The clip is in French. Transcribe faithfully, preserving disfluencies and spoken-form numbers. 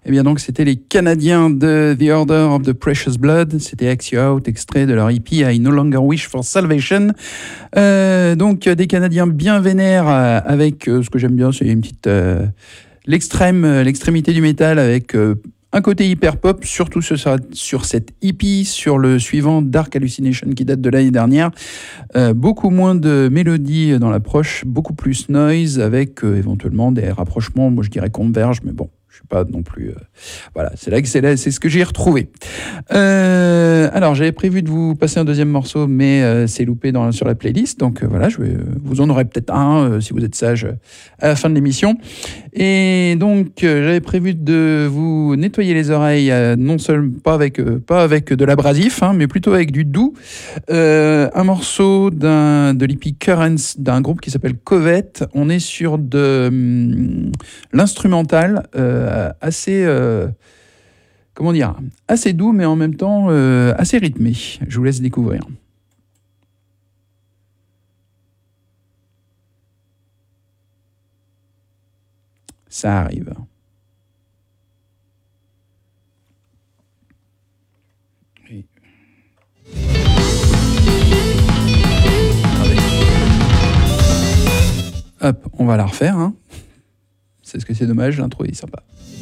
Eh bien donc c'était les Canadiens de The Order of the Precious Blood, c'était Axe You Out, extrait de leur E P I No Longer Wish for Salvation. Euh, donc des Canadiens bien vénères euh, avec euh, ce que j'aime bien, c'est une petite euh, l'extrême, euh, l'extrémité du métal avec euh, un côté hyper pop, surtout sur, sur cette E P, sur le suivant Dark Hallucination qui date de l'année dernière. Euh, beaucoup moins de mélodies dans l'approche, beaucoup plus noise avec euh, éventuellement des rapprochements, moi je dirais Converge, mais bon. Je suis pas non plus. Euh, voilà, c'est là que c'est là, c'est ce que j'ai retrouvé. Euh, alors, j'avais prévu de vous passer un deuxième morceau, mais euh, c'est loupé dans, sur la playlist. Donc euh, voilà, je vais, vous en aurez peut-être un euh, si vous êtes sage à la fin de l'émission. Et donc, euh, j'avais prévu de vous nettoyer les oreilles, euh, non seulement pas avec euh, pas avec de l'abrasif, hein, mais plutôt avec du doux. Euh, un morceau d'un de l'E P Currents d'un groupe qui s'appelle Covette. On est sur de hum, l'instrumental. Euh, assez euh, comment dire assez doux mais en même temps euh, assez rythmé. Je vous laisse découvrir. Ça arrive. Oui. Hop, on va la refaire hein. C'est ce que c'est dommage, l'intro est sympa.